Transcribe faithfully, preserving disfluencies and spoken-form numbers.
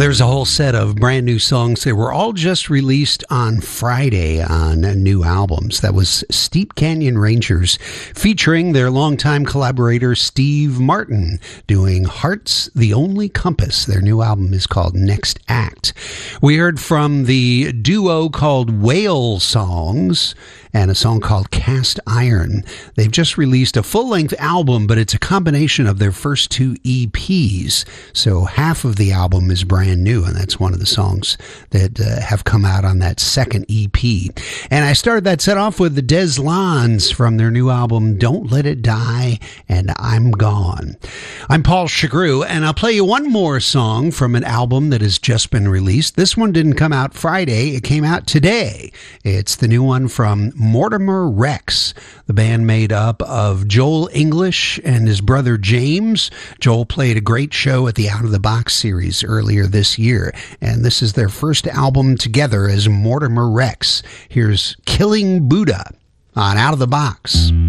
There's a whole set of brand new songs. They were all just released on Friday on new albums. That was Steep Canyon Rangers featuring their longtime collaborator Steve Martin doing Heart's the Only Compass. Their new album is called Next Act. We heard from the duo called Whale Songs and a song called Cast Iron. They've just released a full-length album, but it's a combination of their first two E Ps. So half of the album is brand new, and that's one of the songs that uh, have come out on that second E P. And I started that set off with the Des Lons from their new album, Don't Let It Die, and I'm Gone. I'm Paul Chagru, and I'll play you one more song from an album that has just been released. This one didn't come out Friday. It came out today. It's the new one from Mortimer Rex, the band made up of Joel English and his brother James. Joel played a great show at the Out of the Box series earlier this year, and this is their first album together as Mortimer Rex. Here's Killing Buddha on Out of the Box.